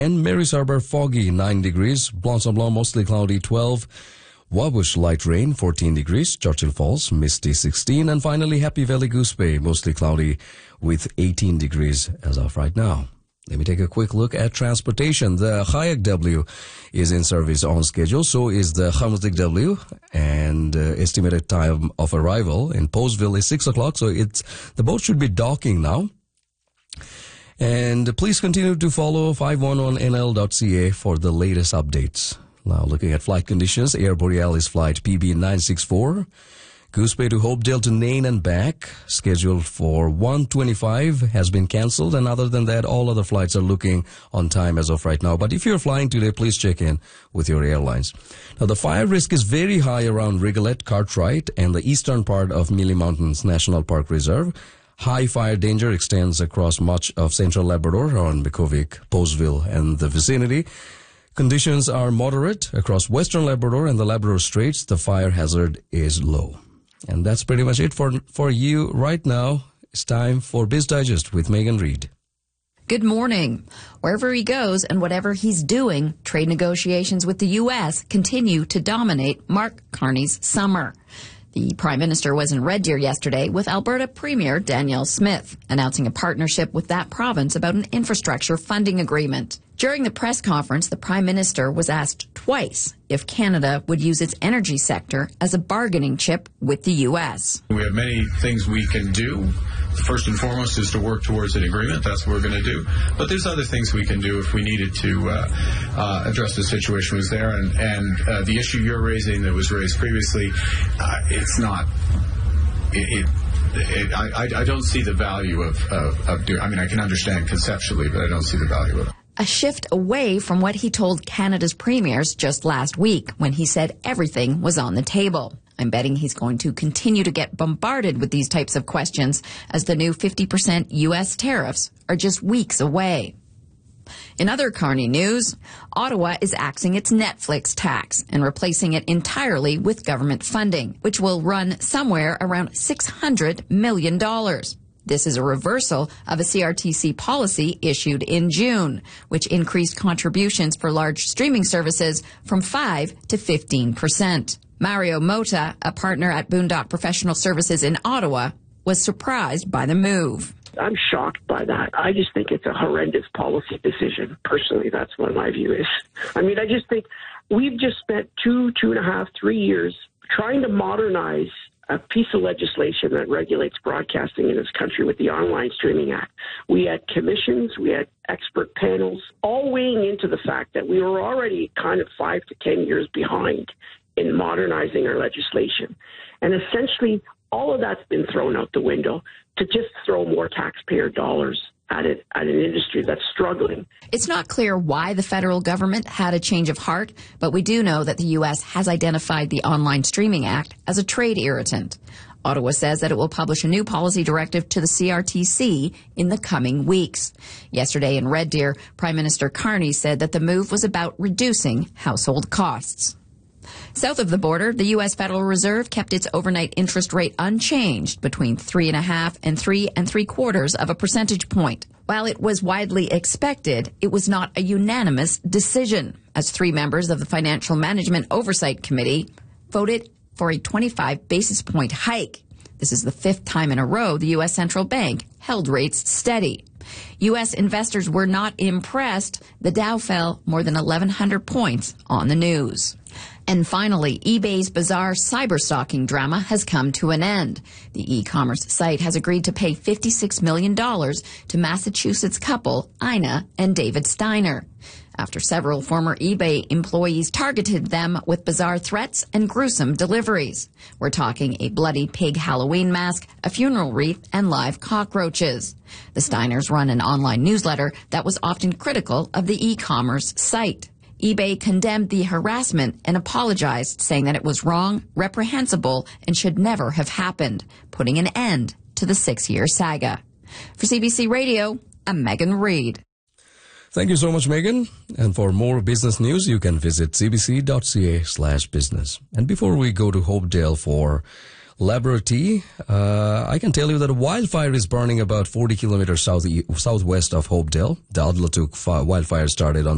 And Mary's Harbor, foggy, 9 degrees. Blossom Blanc, mostly cloudy, 12. Wabush, light rain, 14 degrees. Churchill Falls, misty, 16. And finally, Happy Valley, Goose Bay, mostly cloudy with 18 degrees as of right now. Let me take a quick look at transportation. The Kayak W is in service on schedule. So is the Khamsdik W. And estimated time of arrival in Postville is 6 o'clock. So the boat should be docking now. And please continue to follow 511nl.ca for the latest updates. Now looking at flight conditions, Air Borealis flight PB964, Goose Bay to Hopedale to Nain and back, scheduled for 1:25, has been cancelled. And other than that, all other flights are looking on time as of right now. But if you're flying today, please check in with your airlines. Now the fire risk is very high around Rigolet, Cartwright, and the eastern part of Mealy Mountains National Park Reserve. High fire danger extends across much of central Labrador, around Bikovic, Postville, and the vicinity. Conditions are moderate across western Labrador and the Labrador Straits. The fire hazard is low. And that's pretty much it for you right now. It's time for Biz Digest with Megan Reid. Good morning. Wherever he goes and whatever he's doing, trade negotiations with the U.S. continue to dominate Mark Carney's summer. The Prime Minister was in Red Deer yesterday with Alberta Premier Danielle Smith, announcing a partnership with that province about an infrastructure funding agreement. During the press conference, the Prime Minister was asked twice if Canada would use its energy sector as a bargaining chip with the U.S. We have many things we can do. First and foremost is to work towards an agreement. That's what we're going to do. But there's other things we can do if we needed to address the situation was there. And the issue you're raising that was raised previously, it's not... I don't see the value of doing... I mean, I can understand conceptually, but I don't see the value of it. A shift away from what he told Canada's premiers just last week when he said everything was on the table. I'm betting he's going to continue to get bombarded with these types of questions as the new 50% U.S. tariffs are just weeks away. In other Carney news, Ottawa is axing its Netflix tax and replacing it entirely with government funding, which will run somewhere around $600 million. This is a reversal of a CRTC policy issued in June, which increased contributions for large streaming services from 5 to 15%. Mario Mota, a partner at Boondock Professional Services in Ottawa, was surprised by the move. I'm shocked by that. I just think it's a horrendous policy decision. Personally, that's what my view is. I mean, I just think we've just spent 2.5, 3 years trying to modernize a piece of legislation that regulates broadcasting in this country with the Online Streaming Act. We had commissions, we had expert panels, all weighing into the fact that we were already kind of 5 to 10 years behind in modernizing our legislation. And essentially, all of that's been thrown out the window to just throw more taxpayer dollars at an industry that's struggling. It's not clear why the federal government had a change of heart, but we do know that the U.S. has identified the Online Streaming Act as a trade irritant. Ottawa says that it will publish a new policy directive to the CRTC in the coming weeks. Yesterday in Red Deer, Prime Minister Carney said that the move was about reducing household costs. South of the border, the U.S. Federal Reserve kept its overnight interest rate unchanged between 3.5 and 3.75 of a percentage point. While it was widely expected, it was not a unanimous decision, as 3 members of the Financial Management Oversight Committee voted for a 25 basis point hike. This is the 5th time in a row the U.S. Central Bank held rates steady. U.S. investors were not impressed. The Dow fell more than 1,100 points on the news. And finally, eBay's bizarre cyberstalking drama has come to an end. The e-commerce site has agreed to pay $56 million to Massachusetts couple Ina and David Steiner, after several former eBay employees targeted them with bizarre threats and gruesome deliveries. We're talking a bloody pig Halloween mask, a funeral wreath, and live cockroaches. The Steiners run an online newsletter that was often critical of the e-commerce site. eBay condemned the harassment and apologized, saying that it was wrong, reprehensible, and should never have happened, putting an end to the 6-year saga. For CBC Radio, I'm Megan Reid. Thank you so much, Megan. And for more business news, you can visit cbc.ca/business. And before we go to Hopedale for Labrador Tea, I can tell you that a wildfire is burning about 40 kilometers southwest of Hopedale. The Adlatuk wildfire started on